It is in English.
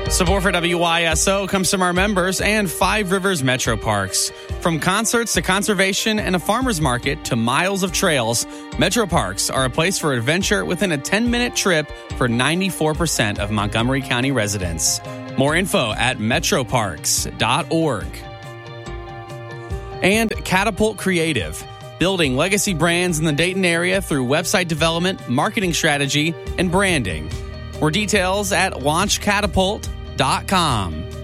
Support for WYSO comes from our members and Five Rivers Metro Parks. From concerts to conservation and a farmer's market to miles of trails, Metro Parks are a place for adventure within a 10-minute trip for 94% of Montgomery County residents. More info at metroparks.org. And Catapult Creative, building legacy brands in the Dayton area through website development, marketing strategy, and branding. More details at launchcatapult.com.